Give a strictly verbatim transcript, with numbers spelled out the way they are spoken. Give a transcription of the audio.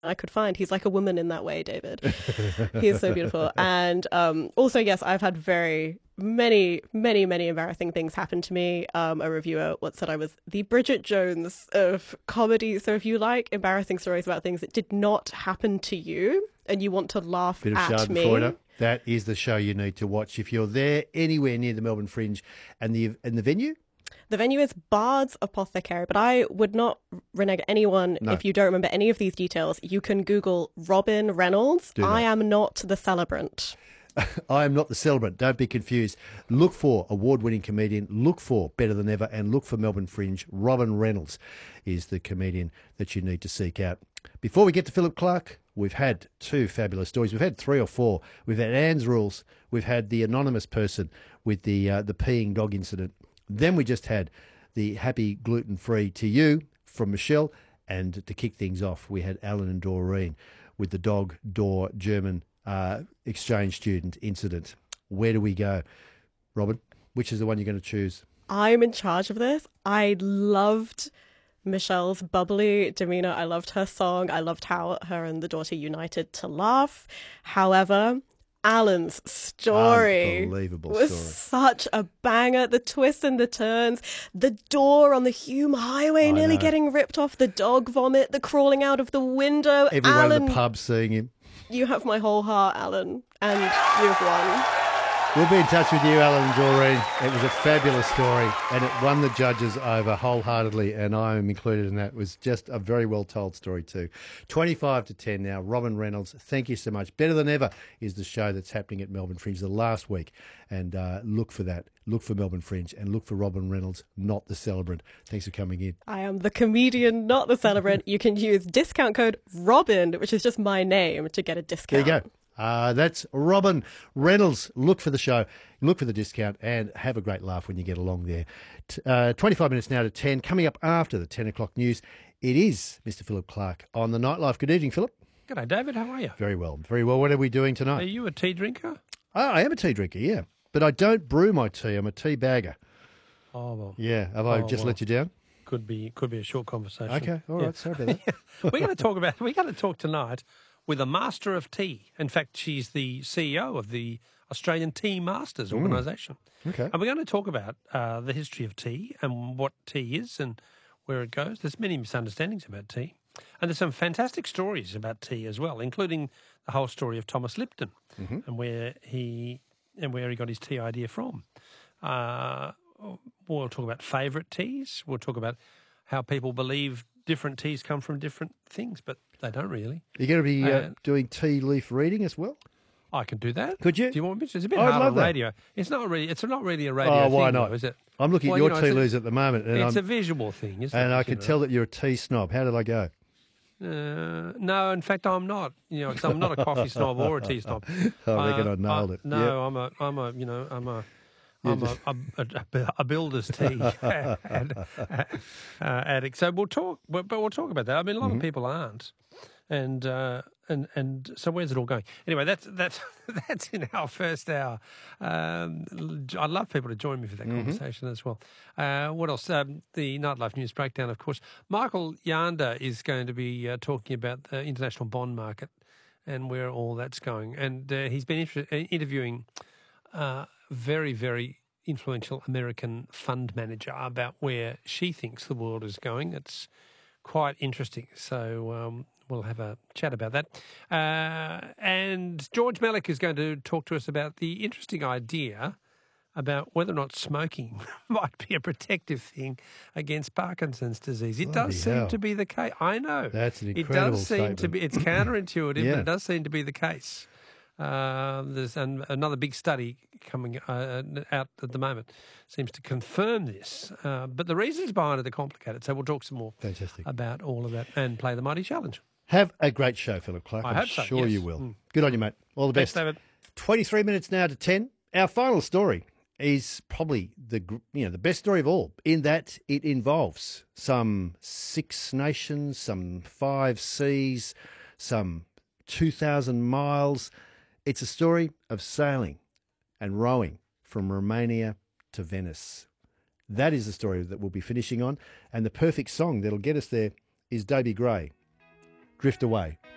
I could find. He's like a woman in that way, David. He is so beautiful. And um, also, yes, I've had very many, many, many embarrassing things happen to me. Um, a reviewer once said I was the Bridget Jones of comedy. So if you like embarrassing stories about things that did not happen to you and you want to laugh Bit of at me... That is the show you need to watch if you're there anywhere near the Melbourne Fringe. And the and the venue? The venue is Bard's Apothecary, but I would not renege anyone No. if you don't remember any of these details. You can Google Robin Reynolds. I am not the celebrant. I am not the celebrant. Don't be confused. Look for award-winning comedian. Look for Better Than Ever, and look for Melbourne Fringe. Robin Reynolds is the comedian that you need to seek out. Before we get to Philip Clark, we've had two fabulous stories. We've had three or four. We've had Anne's Rules. We've had the anonymous person with the uh, the peeing dog incident. Then we just had the happy gluten-free to you from Michelle. And to kick things off, we had Alan and Doreen with the dog door German uh, exchange student incident. Where do we go? Robin, which is the one you're going to choose? I'm in charge of this. I loved Michelle's bubbly demeanour. I loved her song. I loved how her and the daughter united to laugh. However... Alan's story Unbelievable was story. such a banger. The twists and the turns, the door on the Hume Highway I nearly know. getting ripped off, the dog vomit, the crawling out of the window. Everyone Alan, in the pub seeing him. You have my whole heart, Alan, and you've won. We'll be in touch with you, Alan and Doreen. It was a fabulous story, and it won the judges over wholeheartedly, and I am included in that. It was just a very well-told story too. twenty-five to ten now. Robin Reynolds, thank you so much. Better Than Ever is the show that's happening at Melbourne Fringe the last week, and uh, look for that. Look for Melbourne Fringe, and look for Robin Reynolds, not the celebrant. Thanks for coming in. I am the comedian, not the celebrant. You can use discount code ROBIN, which is just my name, to get a discount. There you go. Uh, that's Robin Reynolds. Look for the show, look for the discount, and have a great laugh when you get along there. T- uh, twenty-five minutes now to ten. Coming up after the ten o'clock news, it is Mister Philip Clark on the Nightlife. Good evening, Philip. G'day, David. How are you? Very well, very well. What are we doing tonight? Are you a tea drinker? Oh, I am a tea drinker, yeah. But I don't brew my tea. I'm a tea bagger. Oh, well. Yeah. Have I Oh, just well. let you down? Could be could be a short conversation. Okay. All right. Yeah. Sorry about that. We're going to talk about we're going to talk tonight with a master of tea. In fact, she's the C E O of the Australian Tea Masters organisation. Okay. And we're going to talk about uh, the history of tea and what tea is and where it goes. There's many misunderstandings about tea. And there's some fantastic stories about tea as well, including the whole story of Thomas Lipton Mm-hmm. and where he and where he got his tea idea from. Uh, we'll talk about favourite teas. We'll talk about how people believe different teas come from different things, but they don't really. You're going to be uh, Uh, doing tea leaf reading as well? I can do that. Could you? Do you want me to? It's a bit I'd hard love on that. radio. It's not really. It's not really a radio Oh, thing, why not? though, is it? I'm looking Well, at your you know, tea it's a- leaves at the moment, and, It's I'm, a visual thing, isn't it? and I you can know? tell that you're a tea snob. How did I go? Uh, no, in fact, I'm not. You know, 'cause I'm not a coffee snob or a tea snob. I reckon Uh, I nailed I- it. No, Yep. I'm a, I'm a, you know, I'm a, I'm a, a, a, a builder's tea ad- uh, addict. So we'll talk, but but we'll talk about that. I mean, a lot Mm-hmm. of people aren't, and uh, and and so where's it all going? Anyway, that's that's that's in our first hour. Um, I'd love people to join me for that Mm-hmm. conversation as well. Uh, what else? Um, the Nightlife News Breakdown, of course. Michael Yanda is going to be uh, talking about the international bond market and where all that's going. And uh, he's been inter- uh, interviewing uh, very, very influential American fund manager about where she thinks the world is going. It's quite interesting. So um, we'll have a chat about that. Uh, and George Melick is going to talk to us about the interesting idea about whether or not smoking might be a protective thing against Parkinson's disease. It Bloody does seem hell. to be the case. I know. That's an It incredible does seem to statement. be. It's counterintuitive, Yeah. but it does seem to be the case. Uh, there's an, another big study coming uh, out at the moment seems to confirm this. Uh, but the reasons behind it are complicated. So we'll talk some more Fantastic. about all of that and play the Mighty Challenge. Have a great show, Philip Clark. I I'm hope so, sure yes. you will. Mm. Good on you, mate. All the Thanks, best. David. twenty-three minutes now to ten. Our final story is probably the gr- you know the best story of all, in that it involves some six nations, some five seas, some two thousand miles. It's a story of sailing and rowing from Romania to Venice. That is the story that we'll be finishing on, and the perfect song that'll get us there is Davey Gray, Drift Away.